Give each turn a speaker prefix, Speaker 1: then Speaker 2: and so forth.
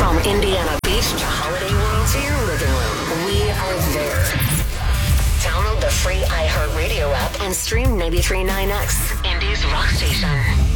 Speaker 1: From Indiana Beach to Holiday World to your living room, we are there. Download the free iHeartRadio app and stream 93.9X, Indy's rock station.